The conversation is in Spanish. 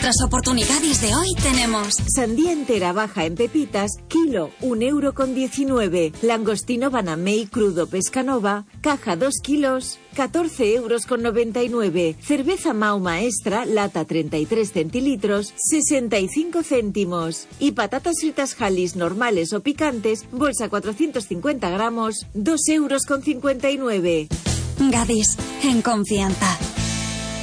las oportunidades de hoy tenemos sandía entera baja en pepitas, kilo, 1,19 €. Langostino Banamey crudo Pescanova, caja 2 kilos, 14,99 €. Cerveza Mauma Extra, lata 33 centilitros, 65 céntimos. Y patatas fritas Halis normales o picantes, bolsa 450 gramos, 2,59 €. Gadis, en confianza.